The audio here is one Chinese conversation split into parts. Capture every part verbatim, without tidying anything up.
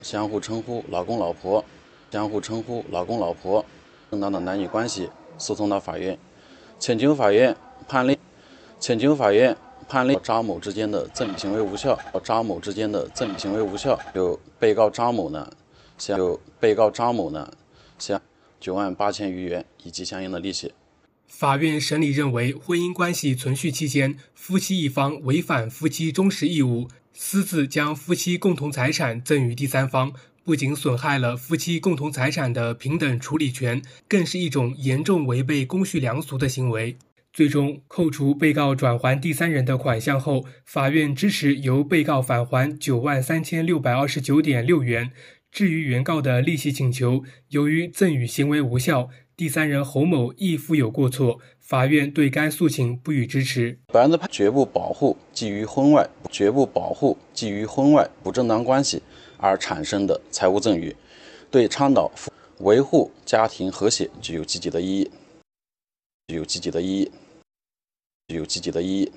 相互称呼老公老婆，相互称呼老公老婆，正当的男女关系诉讼到法院，请求法院判令，请求法院判令张某之间的赠与行为无效，张某之间的赠与行为无效，有被告张某呢，向有被告张某呢，向九万八千余元以及相应的利息。 法院审理认为，婚姻关系存续期间，夫妻一方违反夫妻忠实义务，私自将夫妻共同财产赠与第三方，不仅损害了夫妻共同财产的平等处理权，更是一种严重违背公序良俗的行为。最终扣除被告转还第三人的款项后，法院支持由被告返还九万三千六百二十九点六元。至于原告的利息请求，由于赠与行为无效，第三人侯某亦负有过错，法院对该诉请不予支持。 本案的绝不保护基于婚外绝不保护基于婚外不正当关系而产生的财物赠与，对倡导维护家庭和谐具有积极的意义，具有积极的意义，具有积极的意义。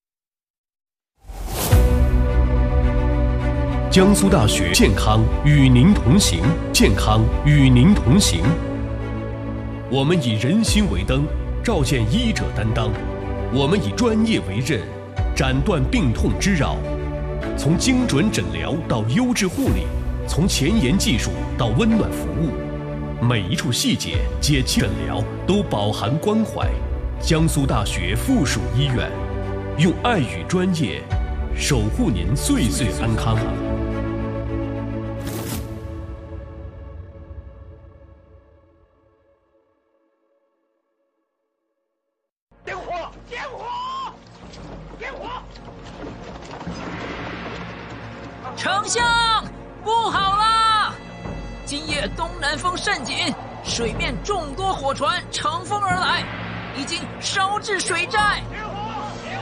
江苏大学健康与您同行，健康与您同行。我们以人心为灯，照见医者担当；我们以专业为刃，斩断病痛之扰。从精准诊疗到优质护理，从前沿技术到温暖服务，每一处细节解析诊疗都饱含关怀。江苏大学附属医院，用爱与专业守护您岁岁安康。 点火！点火！点火！ 丞相，不好啦！今夜东南风甚紧，水面众多火船乘风而来，已经烧至水寨。 点火！点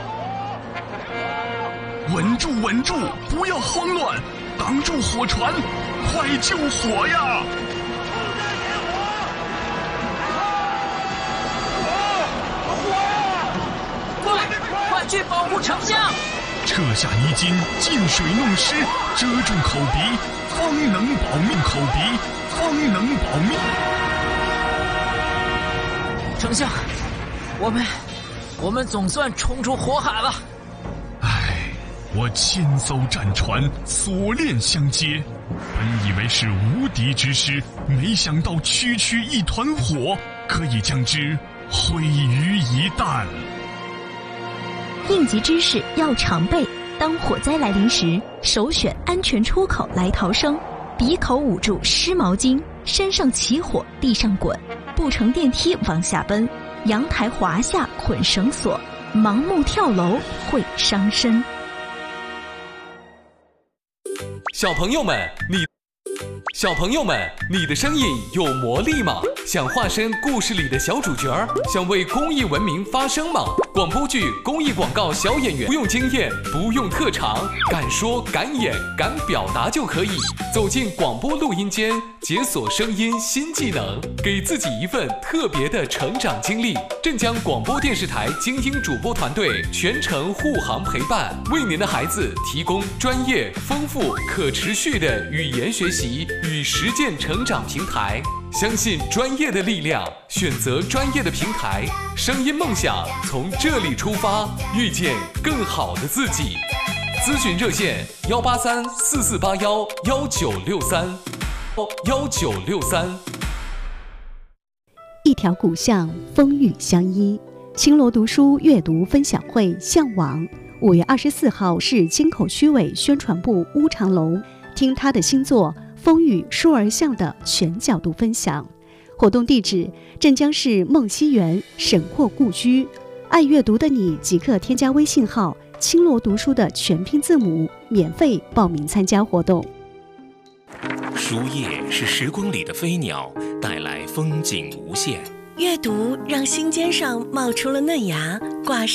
火！ 稳住，稳住，不要慌乱，挡住火船，快救火呀！ 快去保护丞相！ 撤下泥巾，进水弄湿，遮住口鼻，方能保命；口鼻方能保命。 丞相，我们我们总算冲出火海了。 唉，我千艘战船锁链相接，本以为是无敌之师，没想到区区一团火，可以将之毁于一旦。 应急知识要常备，当火灾来临时，首选安全出口来逃生，鼻口捂住湿毛巾，身上起火地上滚，不乘电梯往下奔，阳台滑下捆绳索，盲目跳楼会伤身。 小朋友们，你小朋友们，你的声音有魔力吗？想化身故事里的小主角，想为公益文明发声吗？广播剧、公益广告小演员，不用经验，不用特长，敢说敢演敢表达就可以。走进广播录音间，解锁声音新技能，给自己一份特别的成长经历。镇江广播电视台精英主播团队全程护航陪伴，为您的孩子提供专业、丰富、可持续的语言学习与实践成长平台。相信专业的力量，选择专业的平台，声音梦想从这里出发，遇见更好的自己。咨询热线：幺八三四四八幺幺九六三幺九六三。 一条古巷，风雨相依。青罗读书阅读分享会向往五月二十四号是京口区委宣传部乌长龙听他的新作风雨书儿巷的全角度分享。活动地址：镇江市梦溪园沈括故居。爱阅读的你即刻添加微信号青罗读书的全拼字母，免费报名参加活动。 书页是时光里的飞鸟，带来风景无限。 阅读让心尖上冒出了嫩芽，挂